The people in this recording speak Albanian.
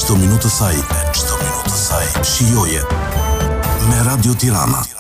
çdo minutë të saj, shijoje me Radio Tirana.